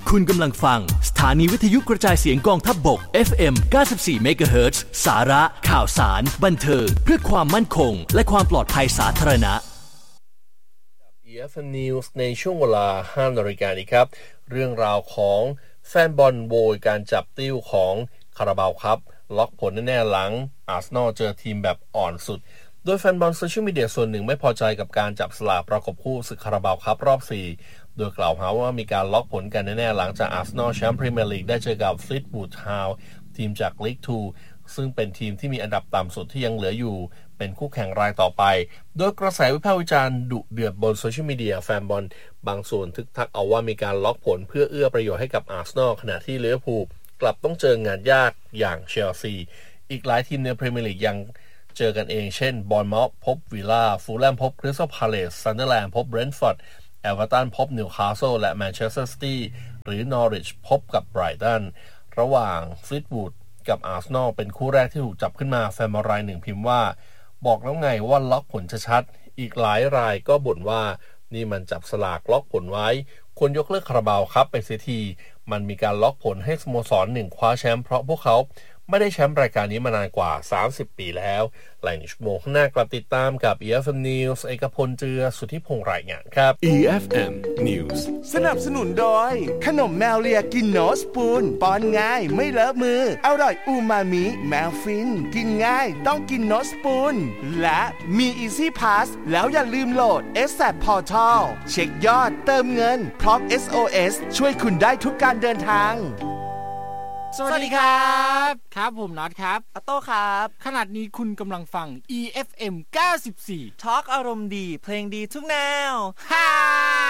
คุณกำลังฟังสถานีวิทยุกระจายเสียงกองทัพบก FM 94 MHz สาระข่าวสารบันเทิงเพื่อความมั่นคงและความปลอดภัยสาธารณะ EFM News ในช่วงเวลา 5 นาฬิกานี้ครับเรื่องราวของแฟนบอลโวยการจับติ้วของคาราบาวครับล็อกผลแน่ๆหลังอาร์เซนอลเจอทีมแบบอ่อนสุดโดยแฟนบอลโซเชียลมีเดียส่วนหนึ่งไม่พอใจกับการจับสลากประกบคู่ศึกคาราบาวครับรอบ 4 โดยกล่าวหาว่ามีการล็อกผลกันแน่ๆหลังจากอาร์เซนอลแชมป์พรีเมียร์ลีกได้เจอกับฟลีตวูดทาวน์ทีมจากลีก 2 ซึ่งเป็นทีมที่มีอันดับต่ำสุดที่ยังเหลืออยู่เป็นคู่แข่งรายต่อไปโดยกระแสวิพากษ์วิจารณ์ดุเดือดบนโซเชียลมีเดียแฟนบอลบางส่วนทึกทักเอาว่ามีการล็อกผลเพื่อเอื้อประโยชน์ให้กับอาร์เซนอลขณะที่ลิเวอร์พูลกลับต้องเจองานยากอย่างเชลซีอีกหลายทีมในพรีเมียร์ลีกยังเจอกันเองเช่นบอร์นมัธพบวิลล่าฟูลแลมพบคริสตัลพาเลซซันเดอร์แลนด์พบเบรนท์ฟอร์ดเอเวอร์ตันพบนิวคาสเซิลและแมนเชสเตอร์ซิตี้หรือนอริชพบกับไบรตันระหว่างฟลีตวูดกับอาร์เซนอลเป็นคู่แรกที่ถูกจับขึ้นมาแฟนบอลรายหนึ่งพิมพ์ว่าบอกแล้วไงว่าล็อกผลชัดๆอีกหลายรายก็บ่นว่านี่มันจับสลากล็อกผลไว้ควรยกเลิกคาราบาวครับไปเสียทีมันมีการล็อกผลให้สโมสรหนึ่งคว้าแชมป์เพราะพวกเขาไม่ได้แชมป์รายการนี้มานานกว่า30 ปีแล้วหลายชั่วโมงข้างหน้ากลับติดตามกับ EFM News เอกพลเจือสุทธิพงษ์รายงานครับ EFM News สนับสนุนโดยขนมแมวเลียกินโนสปูนป้อนง่ายไม่เลอะมืออร่อยอูมามิแมวฟินกินง่ายต้องกินโนสปูนและมี Easy Pass แล้วอย่าลืมโหลด SAP Portal เช็คยอดเติมเงินพร้อม SOS ช่วยคุณได้ทุกการเดินทางสวัสดีครับครับผมน็อตครับออโต้ครับขณะนี้คุณกำลังฟัง EFM 94 ทอล์กอารมณ์ดีเพลงดีทุกแนวฮ่า